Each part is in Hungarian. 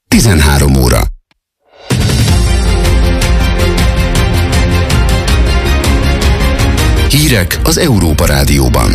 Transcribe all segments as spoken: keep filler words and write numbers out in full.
tizenhárom óra. Hírek az Európa Rádióban.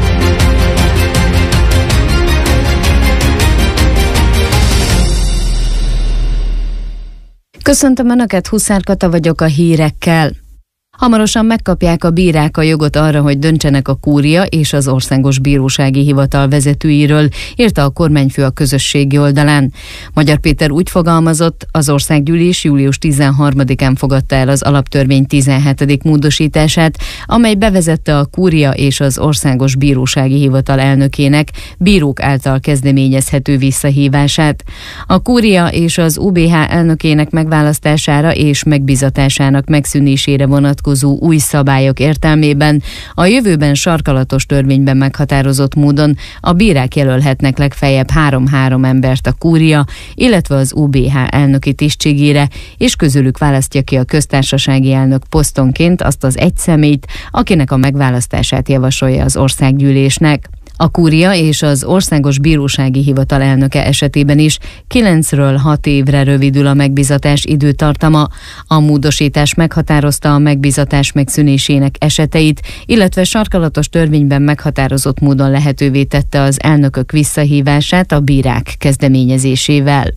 Köszöntöm Önöket, Huszár Kata vagyok a hírekkel. Hamarosan megkapják a bírák a jogot arra, hogy döntsenek a kúria és az Országos Bírósági Hivatal vezetőiről, írta a kormányfő a közösségi oldalán. Magyar Péter úgy fogalmazott, az Országgyűlés július tizenharmadikán fogadta el az alaptörvény tizenhetedik módosítását, amely bevezette a kúria és az Országos Bírósági Hivatal elnökének bírók által kezdeményezhető visszahívását. A kúria és az u bé há elnökének megválasztására és megbizatásának megszűnésére vonatkozó új szabályok értelmében a jövőben sarkalatos törvényben meghatározott módon a bírák jelölhetnek legfeljebb három-három embert a kúria, illetve az u bé há elnöki tisztségére, és közülük választja ki a köztársasági elnök posztonként azt az egy személyt, akinek a megválasztását javasolja az országgyűlésnek. A kúria és az Országos Bírósági Hivatal elnöke esetében is kilencről hat évre rövidül a megbizatás időtartama. A módosítás meghatározta a megbizatás megszűnésének eseteit, illetve sarkalatos törvényben meghatározott módon lehetővé tette az elnökök visszahívását a bírák kezdeményezésével.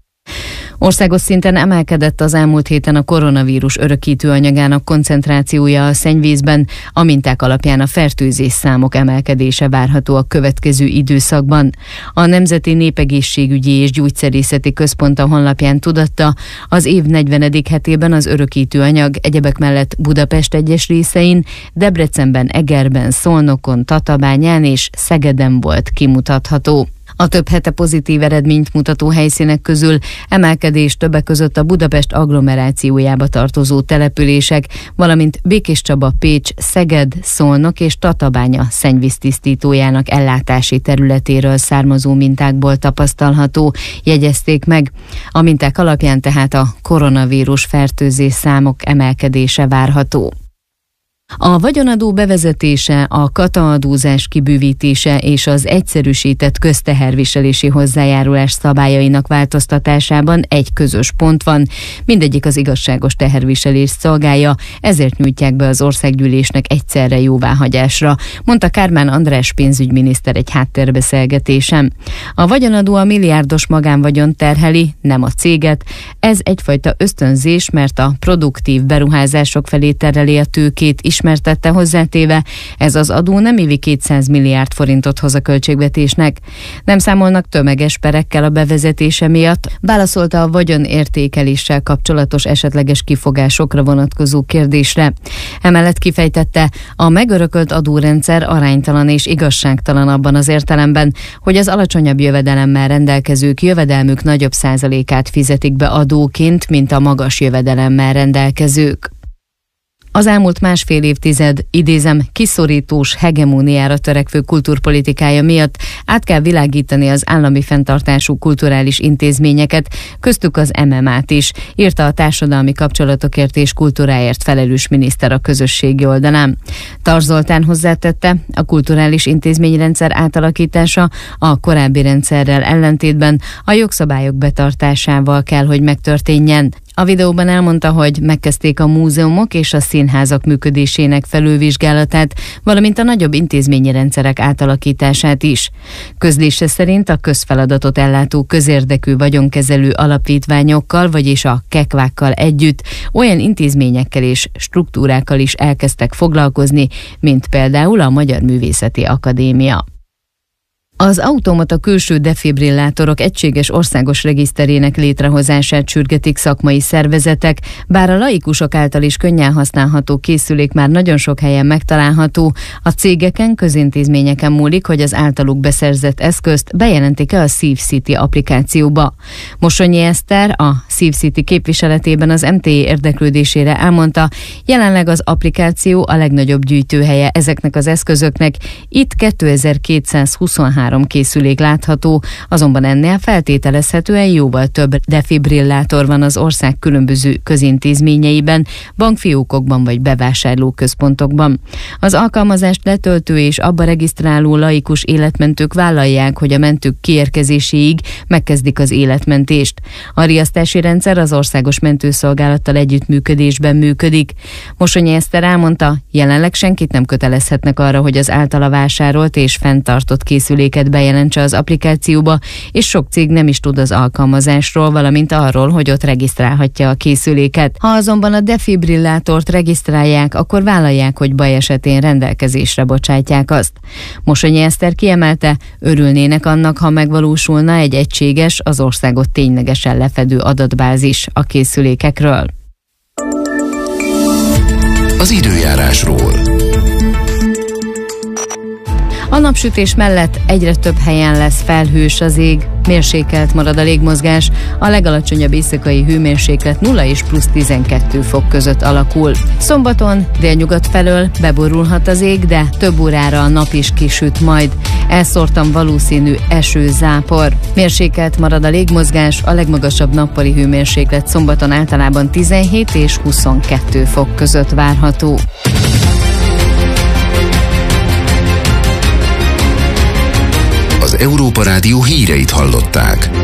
Országos szinten emelkedett az elmúlt héten a koronavírus örökítő anyagának koncentrációja a szennyvízben, a minták alapján a fertőzés számok emelkedése várható a következő időszakban. A Nemzeti Népegészségügyi és Gyógyszerészeti Központ a honlapján tudatta, az év negyvenedik hetében az örökítő anyag egyebek mellett Budapest egyes részein, Debrecenben, Egerben, Szolnokon, Tatabányán és Szegeden volt kimutatható. A több hete pozitív eredményt mutató helyszínek közül emelkedés többek között a Budapest agglomerációjába tartozó települések, valamint Békéscsaba, Pécs, Szeged, Szolnok és Tatabánya szennyvíztisztítójának ellátási területéről származó mintákból tapasztalható, jegyezték meg. A minták alapján tehát a koronavírus fertőzés számok emelkedése várható. A vagyonadó bevezetése, a kataadózás kibővítése és az egyszerűsített közteherviselési hozzájárulás szabályainak változtatásában egy közös pont van. Mindegyik az igazságos teherviselést szolgálja, ezért nyújtják be az országgyűlésnek egyszerre jóváhagyásra, mondta Kármán András pénzügyminiszter egy háttérbeszélgetésen. A vagyonadó a milliárdos magánvagyon terheli, nem a céget. Ez egyfajta ösztönzés, mert a produktív beruházások felé tereli a tőkét, ismertette hozzátéve, ez az adó nem évi kétszáz milliárd forintot hoz a költségvetésnek. Nem számolnak tömeges perekkel a bevezetése miatt, válaszolta a vagyonértékeléssel kapcsolatos esetleges kifogásokra vonatkozó kérdésre. Emellett kifejtette, a megörökölt adórendszer aránytalan és igazságtalan abban az értelemben, hogy az alacsonyabb jövedelemmel rendelkezők jövedelmük nagyobb százalékát fizetik be adóként, mint a magas jövedelemmel rendelkezők. Az elmúlt másfél évtized, idézem, kiszorítós hegemóniára törekvő kultúrpolitikája miatt át kell világítani az állami fenntartású kulturális intézményeket, köztük az em em á-t is, írta a társadalmi kapcsolatokért és kultúráért felelős miniszter a közösségi oldalán. Tarts Zoltán hozzátette, a kulturális intézményrendszer átalakítása a korábbi rendszerrel ellentétben a jogszabályok betartásával kell, hogy megtörténjen. A videóban elmondta, hogy megkezdték a múzeumok és a színházak működésének felülvizsgálatát, valamint a nagyobb intézményi rendszerek átalakítását is. Közlése szerint a közfeladatot ellátó közérdekű vagyonkezelő alapítványokkal, vagyis a kekvákkal együtt olyan intézményekkel és struktúrákkal is elkezdtek foglalkozni, mint például a Magyar Művészeti Akadémia. Az automata külső defibrillátorok egységes országos regiszterének létrehozását sürgetik szakmai szervezetek, bár a laikusok által is könnyen használható készülék már nagyon sok helyen megtalálható, a cégeken, közintézményeken múlik, hogy az általuk beszerzett eszközt bejelentik-e a SíveCity applikációba. Mosonyi Eszter, a SíveCity képviseletében az em té é érdeklődésére elmondta, jelenleg az applikáció a legnagyobb gyűjtőhelye ezeknek az eszközöknek, itt kétezer-kétszázhuszonhárom három készülék látható, azonban ennél feltételezhetően jóval több defibrillátor van az ország különböző közintézményeiben, bankfiókokban vagy bevásárlóközpontokban. Az alkalmazást letöltő és abba regisztráló laikus életmentők vállalják, hogy a mentők kiérkezéséig megkezdik az életmentést. A riasztási rendszer az Országos Mentőszolgálattal együttműködésben működik. Mosonyi Eszter elmondta, jelenleg senkit nem kötelezhetnek arra, hogy az általa vásárolt és fenntartott készüléket bejelentse az applikációba, és sok cég nem is tud az alkalmazásról, valamint arról, hogy ott regisztrálhatja a készüléket. Ha azonban a defibrillátort regisztrálják, akkor vállalják, hogy baj esetén rendelkezésre bocsátják azt. Mosonyi Eszter kiemelte, örülnének annak, ha megvalósulna egy egységes, az országot ténylegesen lefedő adatbázis a készülékekről. Az időjárásról. A napsütés mellett egyre több helyen lesz felhős az ég, mérsékelt marad a légmozgás, a legalacsonyabb éjszakai hőmérséklet nulla és plusz tizenkettő fok között alakul. Szombaton délnyugat felől beborulhat az ég, de több órára a nap is kisüt majd. Elszórtan valószínű eső-zápor. Mérsékelt marad a légmozgás, a legmagasabb nappali hőmérséklet szombaton általában tizenhét és huszonkettő fok között várható. Az Európa Rádió híreit hallották.